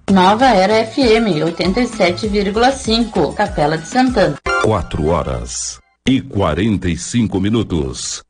Nova Era FM 87,5, Capela de Santana. 4 horas e 45 minutos.